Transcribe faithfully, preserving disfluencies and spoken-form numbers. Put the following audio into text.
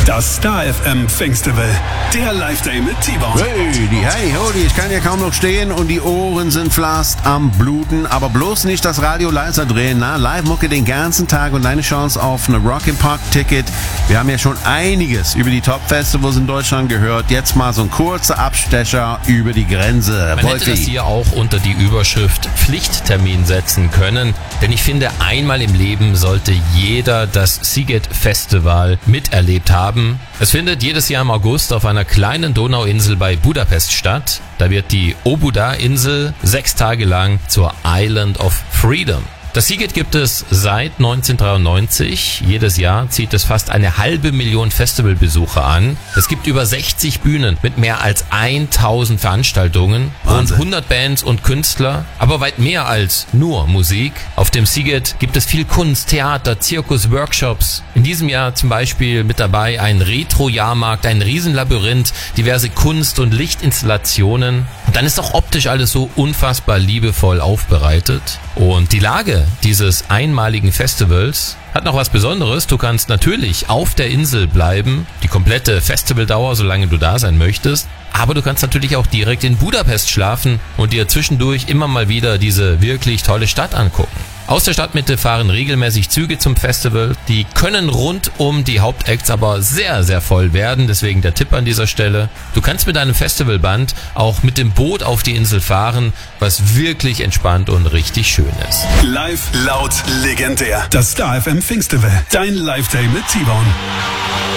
Das Star F M Festival, der Live-Day mit T-Bone. Hey, die, hey, Hodi, ich kann ja kaum noch stehen und die Ohren sind fast am Bluten. Aber bloß nicht das Radio leiser drehen, na? Live-Mucke den ganzen Tag und deine Chance auf eine Rock-im-Park-Ticket. Wir haben ja schon einiges über die Top-Festivals in Deutschland gehört. Jetzt mal so ein kurzer Abstecher über die Grenze. Man hätte das hier auch unter die Überschrift Pflichttermin setzen können. Denn ich finde, einmal im Leben sollte jeder das Sziget Festival miterlebt haben. Es findet jedes Jahr im August auf einer kleinen Donauinsel bei Budapest statt. Da wird die Óbuda-Insel sechs Tage lang zur Island of Freedom. Das Sziget gibt es seit neunzehnhundertdreiundneunzig. Jedes Jahr zieht es fast eine halbe Million Festivalbesucher an. Es gibt über sechzig Bühnen mit mehr als tausend Veranstaltungen, rund hundert Bands und Künstler, aber weit mehr als nur Musik. Auf dem Sziget gibt es viel Kunst, Theater, Zirkus, Workshops. In diesem Jahr zum Beispiel mit dabei ein Retro-Jahrmarkt, ein Riesenlabyrinth, diverse Kunst- und Lichtinstallationen. Und dann ist auch optisch alles so unfassbar liebevoll aufbereitet. Und die Lage dieses einmaligen Festivals hat noch was Besonderes. Du kannst natürlich auf der Insel bleiben, die komplette Festivaldauer, solange du da sein möchtest. Aber du kannst natürlich auch direkt in Budapest schlafen und dir zwischendurch immer mal wieder diese wirklich tolle Stadt angucken. Aus der Stadtmitte fahren regelmäßig Züge zum Festival. Die können rund um die Hauptacts aber sehr, sehr voll werden. Deswegen der Tipp an dieser Stelle. Du kannst mit deinem Festivalband auch mit dem Boot auf die Insel fahren, was wirklich entspannt und richtig schön ist. Live, laut, legendär. Das Star F M Festival, dein Live-Day mit T-Bone.